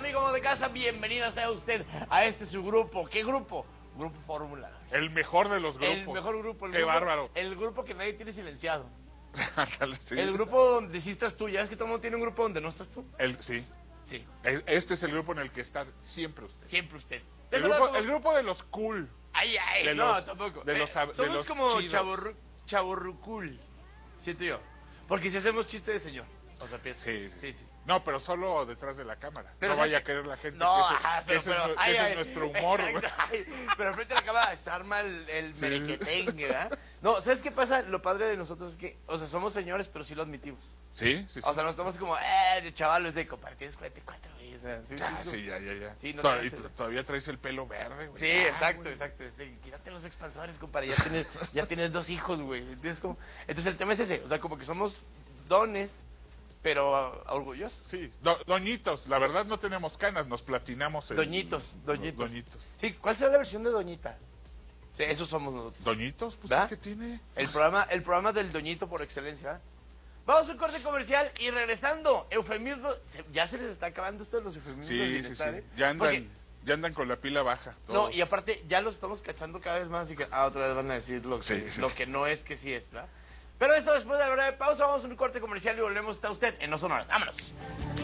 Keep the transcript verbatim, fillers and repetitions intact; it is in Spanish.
amigo de casa, bienvenida sea usted a este su grupo. ¿Qué grupo? Grupo Fórmula. El mejor de los grupos. El mejor grupo. El Qué grupo, bárbaro. El grupo que nadie tiene silenciado. Sí. El grupo donde sí estás tú. Ya es que todo el mundo tiene un grupo donde no estás tú. El, sí. Sí. Este es el grupo en el que está siempre usted. Siempre usted. El Eso grupo, como... el grupo de los cool. Ay, ay, de no, los, tampoco. De Eh, los, somos de los como chidos. chavorru, chavorrucul, siento yo. Porque si hacemos chiste de señor. O sea, piensa. Sí, sí, sí, sí. No, pero solo detrás de la cámara. Pero no vaya que... a querer la gente no, que, ese, ajá, pero, que ese, pero, es, ay, ese ay, es nuestro humor. Exacto, ay, pero frente a la cámara se arma el, el Sí. merequetengue, ¿verdad? No, ¿sabes qué pasa? Lo padre de nosotros es que, o sea, somos señores, pero sí lo admitimos. Sí, sí, sí. O sea, no estamos como, eh, de chavalos de compadre, tienes cuarenta y cuatro, güey. O sea, sí, Ya, sí, sí, ya, ya, ya. Sí, no Tod- te y haces- t- todavía traes el pelo verde, güey. Sí, Ah, exacto, güey. exacto. Este, quítate los expansores, compadre. Ya tienes, ya tienes dos hijos, güey. ¿Entiendes cómo? Entonces el tema es ese. O sea, como que somos dones, pero uh, orgullosos. Sí, Do- doñitos. La verdad no tenemos canas, nos platinamos. El, Doñitos, doñitos. Doñitos. Sí, ¿cuál será la versión de doñita? Sí, esos somos nosotros. ¿Doñitos? Pues, ¿verdad? ¿qué tiene? El programa, el programa del doñito por excelencia. ¿eh? Vamos a un corte comercial y regresando, eufemismo. Se- ya se les está acabando esto de los eufemismos del Sí, sí, sí. bienestar, ¿eh? Ya andan, Porque- ya andan con la pila baja. no, todos. y aparte ya los estamos cachando cada vez más y que ah, otra vez van a decir lo que, Sí, sí. lo que no es que sí es, ¿verdad? Pero esto después de la breve pausa, vamos a un corte comercial y volvemos. Está usted en No Sonoras. ¡Vámonos!